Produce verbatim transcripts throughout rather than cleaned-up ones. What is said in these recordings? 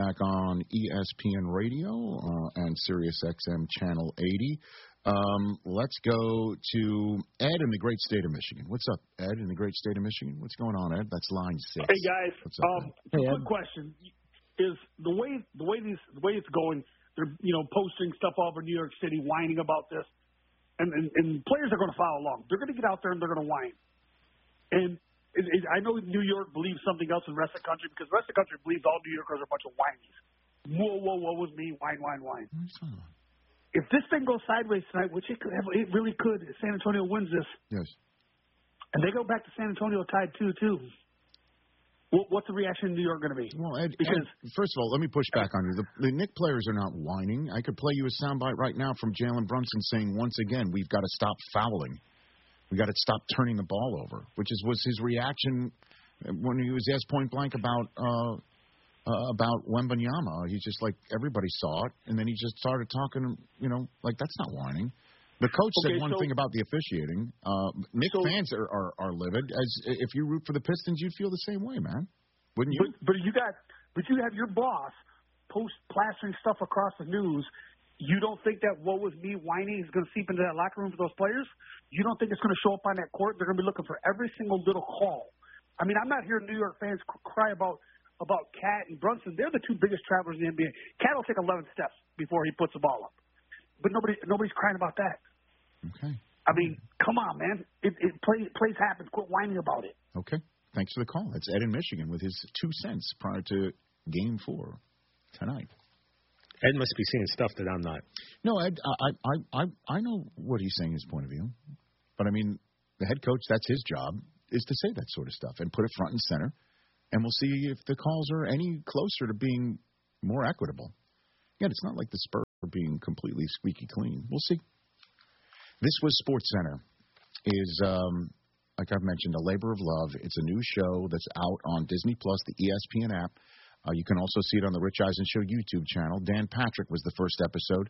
back on E S P N Radio uh, and Sirius X M Channel eighty. Um, let's go to Ed in the great state of Michigan. What's up, Ed, in the great state of Michigan? What's going on, Ed? That's line six. Hey, guys. What's up, um, hey, quick question. Is the way the way these the way it's going, they're you know posting stuff all over New York City, whining about this, and and, and players are going to follow along. They're going to get out there and they're going to whine. And it, it, I know New York believes something else in the rest of the country because the rest of the country believes all New Yorkers are a bunch of whinies. Whoa, whoa, whoa, was me, whine, whine, whine. If this thing goes sideways tonight, which it could have, it really could, if San Antonio wins this, yes, and they go back to San Antonio tied two two. What's the reaction in New York going to be? Well, Ed, because, Ed, first of all, let me push back on you. The, the Knicks players are not whining. I could play you a soundbite right now from Jalen Brunson saying, once again, we've got to stop fouling. We've got to stop turning the ball over, which is was his reaction when he was asked point blank about uh, uh, about Wembanyama. He's just like, everybody saw it, and then he just started talking, you know, like that's not whining. The coach okay, said one so, thing about the officiating. Uh, Knicks so, fans are, are, are livid. As if you root for the Pistons, you'd feel the same way, man. Wouldn't you? But, but you got, but you have your boss post plastering stuff across the news. You don't think that what was me whining is going to seep into that locker room for those players? You don't think it's going to show up on that court? They're going to be looking for every single little call. I mean, I'm not hearing New York fans cry about about Cat and Brunson. They're the two biggest travelers in the N B A. Cat will take eleven steps before he puts the ball up, but nobody nobody's crying about that. Okay. I mean, come on, man. It, it plays plays happen. Quit whining about it. Okay. Thanks for the call. That's Ed in Michigan with his two cents prior to Game Four tonight. Ed must be seeing stuff that I'm not. No, Ed, I I I I know what he's saying, his point of view, but I mean, the head coach, that's his job, is to say that sort of stuff and put it front and center, and we'll see if the calls are any closer to being more equitable. Again, it's not like the Spurs are being completely squeaky clean. We'll see. This was SportsCenter. Is um, like I've mentioned, a labor of love. It's a new show that's out on Disney Plus, the E S P N app. Uh, you can also see it on the Rich Eisen Show YouTube channel. Dan Patrick was the first episode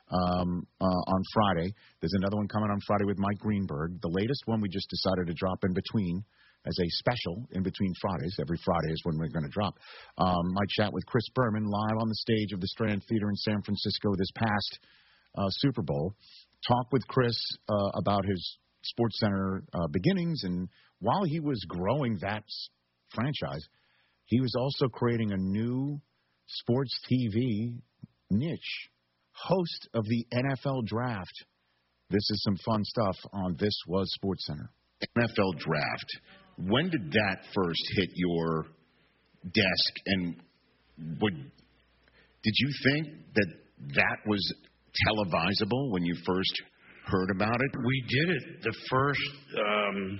um, uh, on Friday. There's another one coming on Friday with Mike Greenberg. The latest one we just decided to drop in between as a special in between Fridays. Every Friday is when we're going to drop. Um, my chat with Chris Berman live on the stage of the Strand Theater in San Francisco this past uh, Super Bowl. Talk with Chris uh, about his SportsCenter uh, beginnings, and while he was growing that franchise, he was also creating a new sports T V niche, host of the N F L Draft. This is some fun stuff on This Was SportsCenter. N F L Draft. When did that first hit your desk, and would did you think that that was televisable when you first heard about it? We did it the first, um,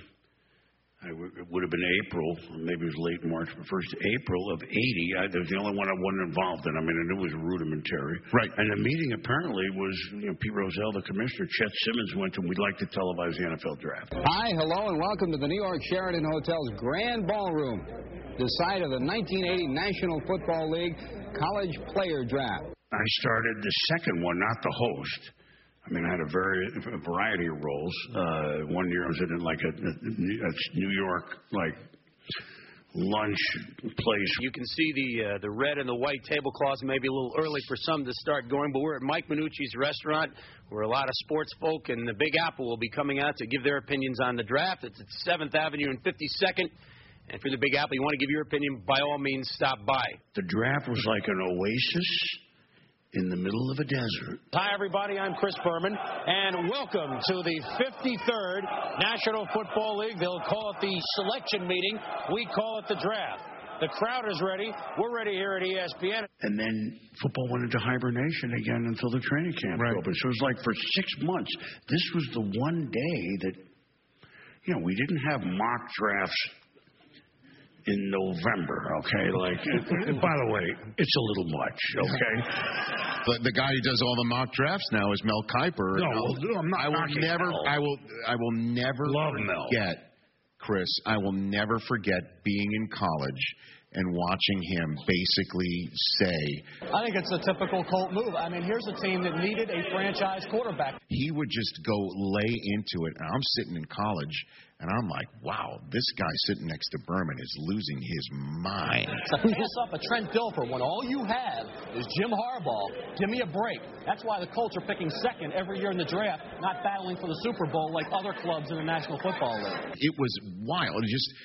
it would have been April, maybe it was late March, but first April of eighty. I, that was the only one I wasn't involved in. I mean, I knew it was rudimentary. Right. And the meeting apparently was, you know, Pete Rozelle, the commissioner, Chet Simmons went to, we'd like to televise the N F L Draft. Hi, hello, and welcome to the New York Sheraton Hotel's Grand Ballroom, the site of the nineteen eighty National Football League College Player Draft. I started the second one, not the host. I mean, I had a very a variety of roles. Uh, one year I was in like a, a, a New York like lunch place. You can see the uh, the red and the white tablecloths. Maybe a little early for some to start going, but we're at Mike Minucci's restaurant, where a lot of sports folk and the Big Apple will be coming out to give their opinions on the draft. It's at seventh Avenue and fifty-second. And for the Big Apple, you want to give your opinion, by all means, stop by. The draft was like an oasis in the middle of a desert. Hi, everybody. I'm Chris Berman, and welcome to the fifty-third National Football League. They'll call it the selection meeting. We call it the draft. The crowd is ready. We're ready here at E S P N. And then football went into hibernation again until the training camp right. opened. So it was like for six months. This was the one day that, you know, we didn't have mock drafts in November, okay? Like, by the way, it's a little much, okay? The, the guy who does all the mock drafts now is Mel Kiper. No, well, I'm not I will never. Mel. I will. I will never Love forget, Mel. Chris. I will never forget being in college and watching him basically say, I think it's a typical Colt move. I mean, here's a team that needed a franchise quarterback. He would just go lay into it. And I'm sitting in college, and I'm like, wow, this guy sitting next to Berman is losing his mind. To pass up a Trent Dilfer when all you have is Jim Harbaugh, give me a break. That's why the Colts are picking second every year in the draft, not battling for the Super Bowl like other clubs in the National Football League. It was wild. It just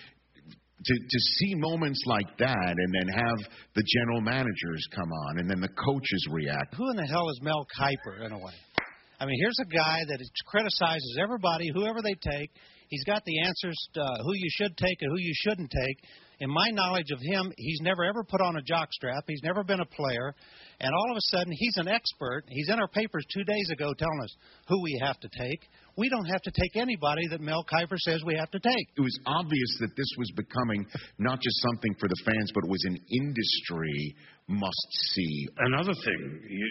to to see moments like that, and then have the general managers come on, and then the coaches react. Who in the hell is Mel Kiper, in a way? I mean, here's a guy that criticizes everybody, whoever they take. He's got the answers to uh, who you should take and who you shouldn't take. In my knowledge of him, he's never ever put on a jockstrap. He's never been a player. And all of a sudden, he's an expert. He's in our papers two days ago telling us who we have to take. We don't have to take anybody that Mel Kiper says we have to take. It was obvious that this was becoming not just something for the fans, but it was an industry must-see. Another thing, you,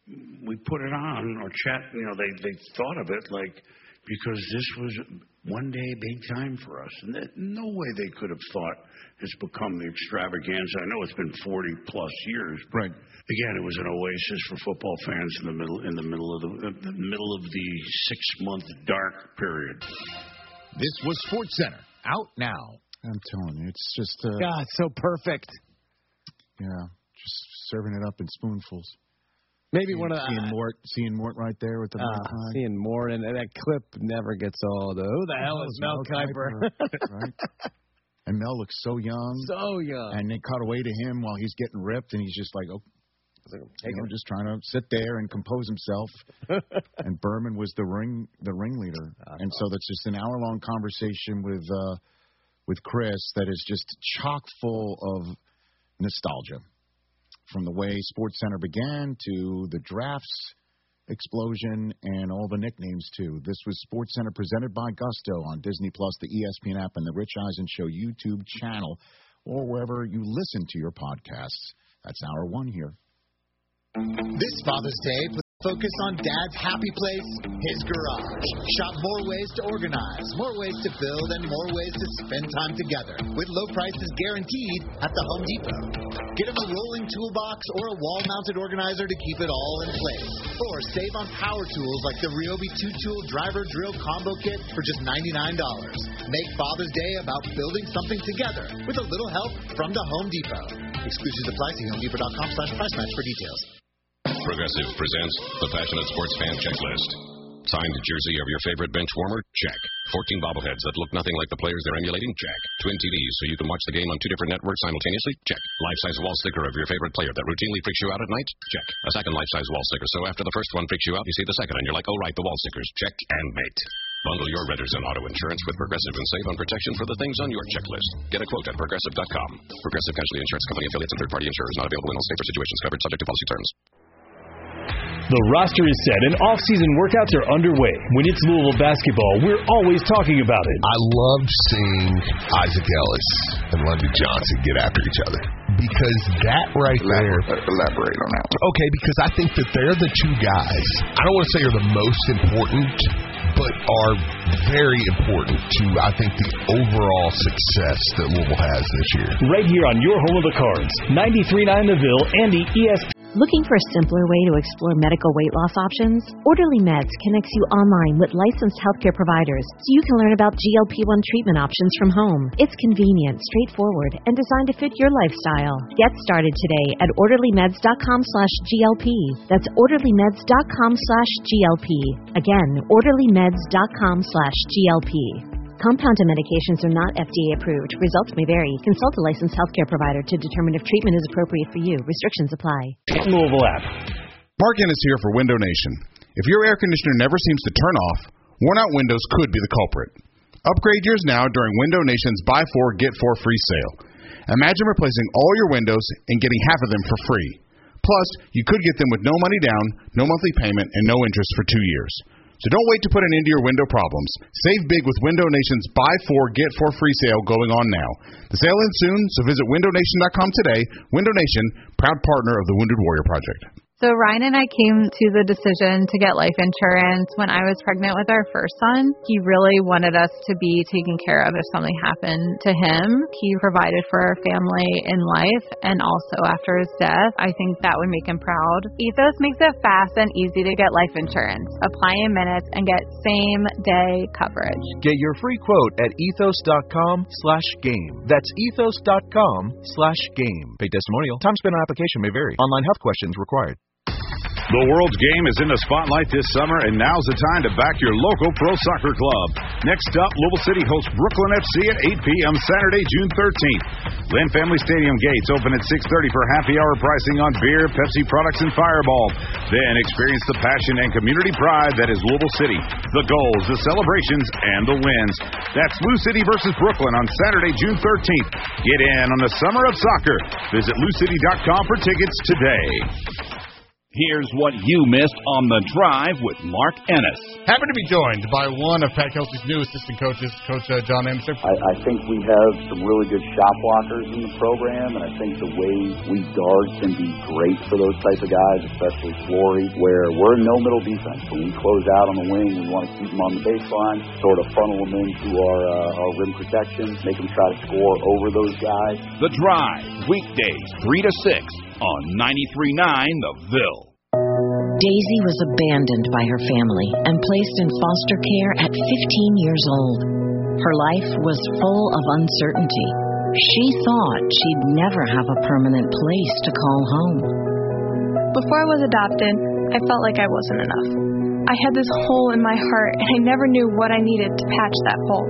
we put it on, or chat, you know, they, they thought of it like, because this was one day big time for us. And that, no way they could have thought it's become the extravaganza. I know it's been forty plus years. But right. Again, it was an oasis for football fans in the middle in the middle of the, the middle of the six month dark period. This was SportsCenter, out now. I'm telling you, it's just uh, God, so perfect. Yeah, just serving it up in spoonfuls. Maybe seeing, one of the, seeing Mort, seeing Mort right there with the uh, seeing Mort, and that clip never gets old. Who the hell is Mel Kiper? Right? And Mel looks so young, so young, and they cut away to him while he's getting ripped, and he's just like, oh, you know, just trying to sit there and compose himself. And Berman was the ring, the ringleader, and so that's just an hour long conversation with uh, with Chris that is just chock full of nostalgia. From the way SportsCenter began to the drafts explosion and all the nicknames, too. This was SportsCenter presented by Gusto on Disney Plus, the E S P N app, and the Rich Eisen Show YouTube channel, or wherever you listen to your podcasts. That's hour one here. This Father's Day, put the focus on Dad's happy place, his garage. Shop more ways to organize, more ways to build, and more ways to spend time together, with low prices guaranteed at the Home Depot. Get him a rolling toolbox or a wall-mounted organizer to keep it all in place. Or save on power tools like the Ryobi two-tool driver drill combo kit for just ninety-nine dollars. Make Father's Day about building something together with a little help from the Home Depot. Exclusions apply. See homedepot.com slash price match for details. Progressive presents the Passionate Sports Fan Checklist. Signed jersey of your favorite bench warmer? Check. fourteen bobbleheads that look nothing like the players they're emulating? Check. Twin T Vs so you can watch the game on two different networks simultaneously? Check. Life-size wall sticker of your favorite player that routinely freaks you out at night? Check. A second life-size wall sticker so after the first one freaks you out, you see the second and you're like, oh right, the wall stickers. Check and mate. Bundle your renters and auto insurance with Progressive and save on protection for the things on your checklist. Get a quote at Progressive dot com. Progressive Casualty Insurance Company affiliates and third-party insurers not available in all states or situations covered subject to policy terms. The roster is set and off-season workouts are underway. When it's Louisville basketball, we're always talking about it. I loved seeing Isaac Ellis and Lundy Johnson get after each other. Because that right elaborate, there... Elaborate on that one. Okay, because I think that they're the two guys, I don't want to say are the most important, but are very important to, I think, the overall success that Louisville has this year. Right here on your home of the Cards, ninety-three point nine The Ville and the E S P N. Looking for a simpler way to explore medical weight loss options? Orderly Meds connects you online with licensed healthcare providers so you can learn about G L P one treatment options from home. It's convenient, straightforward, and designed to fit your lifestyle. Get started today at orderlymeds.com slash GLP. That's orderlymeds.com slash GLP. Again, orderlymeds.com slash GLP. Compounded medications are not F D A approved. Results may vary. Consult a licensed healthcare provider to determine if treatment is appropriate for you. Restrictions apply. Louisville app. Parkin is here for Window Nation. If your air conditioner never seems to turn off, worn-out windows could be the culprit. Upgrade yours now during Window Nation's Buy Four, Get Four Free sale. Imagine replacing all your windows and getting half of them for free. Plus, you could get them with no money down, no monthly payment, and no interest for two years. So don't wait to put an end to your window problems. Save big with Window Nation's Buy Four, Get Four Free sale going on now. The sale ends soon, so visit window nation dot com today. Window Nation, proud partner of the Wounded Warrior Project. So Ryan and I came to the decision to get life insurance when I was pregnant with our first son. He really wanted us to be taken care of if something happened to him. He provided for our family in life and also after his death. I think that would make him proud. Ethos makes it fast and easy to get life insurance. Apply in minutes and get same-day coverage. Get your free quote at ethos.com slash game. That's ethos.com slash game. Pay testimonial. Time spent on application may vary. Online health questions required. The World's Game is in the spotlight this summer, and now's the time to back your local pro soccer club. Next up, Louisville City hosts Brooklyn F C at eight p.m. Saturday, June thirteenth. Lynn Family Stadium gates open at six thirty for happy hour pricing on beer, Pepsi products, and Fireball. Then experience the passion and community pride that is Louisville City. The goals, the celebrations, and the wins. That's Lou City versus Brooklyn on Saturday, June thirteenth. Get in on the summer of soccer. Visit lou city dot com for tickets today. Here's what you missed on The Drive with Mark Ennis. Happy to be joined by one of Pat Kelsey's new assistant coaches, Coach uh, John Anderson. I, I think we have some really good shot blockers in the program, and I think the way we guard can be great for those type of guys, especially Flory, where we're no-middle defense. When we close out on the wing, we want to keep them on the baseline, sort of funnel them into our, uh, our rim protection, make them try to score over those guys. The Drive, weekdays, three to six on ninety-three point nine The Ville. Daisy was abandoned by her family and placed in foster care at fifteen years old. Her life was full of uncertainty. She thought she'd never have a permanent place to call home. Before I was adopted, I felt like I wasn't enough. I had this hole in my heart, and I never knew what I needed to patch that hole.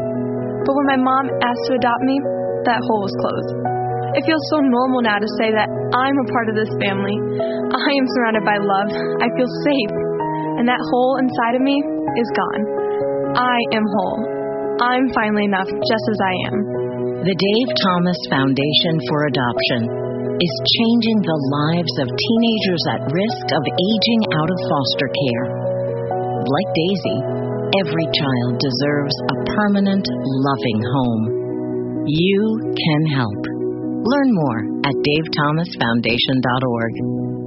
But when my mom asked to adopt me, that hole was closed. It feels so normal now to say that I'm a part of this family. I am surrounded by love. I feel safe. And that hole inside of me is gone. I am whole. I'm finally enough just as I am. The Dave Thomas Foundation for Adoption is changing the lives of teenagers at risk of aging out of foster care. Like Daisy, every child deserves a permanent, loving home. You can help. Learn more at dave thomas foundation dot org.